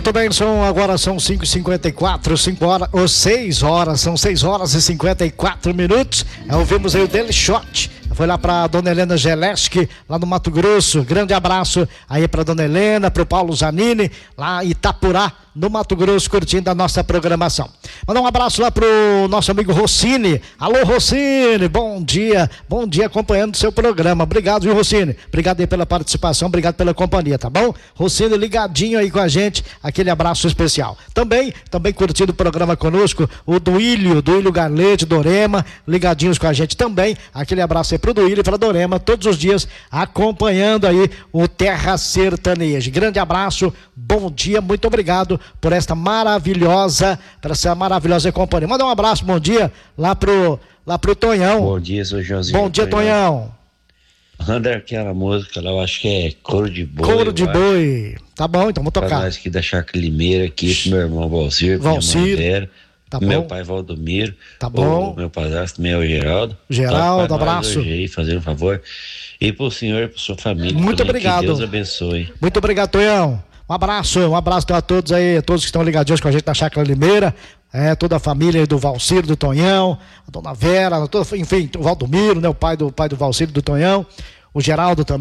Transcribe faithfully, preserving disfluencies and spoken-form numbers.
Muito bem, são, agora são cinco e cinquenta e quatro, cinco horas, ou seis horas, são seis horas e cinquenta e quatro minutos. Ouvimos aí o Daily Shot. Foi lá pra dona Helena Geleski, lá no Mato Grosso. Grande abraço aí pra dona Helena, pro Paulo Zanini, lá em Itapurá, no Mato Grosso, curtindo a nossa programação. Mandar um abraço lá pro nosso amigo Rossini. Alô, Rossini, bom dia, bom dia acompanhando o seu programa. Obrigado, viu, Rossini? Obrigado aí pela participação, obrigado pela companhia, tá bom? Rossini ligadinho aí com a gente, aquele abraço especial. Também, também curtindo o programa conosco, o Duílio, Duílio Galete, Dorema, ligadinhos com a gente também. Aquele abraço aí pro Duílio e pra Dorema, todos os dias acompanhando aí o Terra Sertaneja. Grande abraço, bom dia, muito obrigado por esta maravilhosa, por essa maravilhosa companhia. Manda um abraço, bom dia lá pro, lá pro Tonhão. Bom dia, seu Joãozinho. Bom dia, Tonhão. Anda aquela música lá, eu acho que é Couro de Boi. Couro de Boi. Tá bom, então vamos tocar. Pra nós aqui da Chácara Limeira, aqui, pro meu irmão Valcir, Valcir. minha mãe Vera, Tá meu bom. pai Valdomiro, Tá bom. o meu padrasto também é o Geraldo. Geraldo, Toca pra nós abraço. hoje aí, fazendo um favor. E pro senhor e pra sua família. Muito também, obrigado. Que Deus abençoe. Muito obrigado, Tonhão. Um abraço, um abraço a todos aí, todos que estão ligadinhos com a gente na Chácara Limeira, é, toda a família aí do Valcir, do Tonhão, a dona Vera, toda, enfim, o Valdomiro, né, o pai do, pai do Valcir, do Tonhão, o Geraldo também.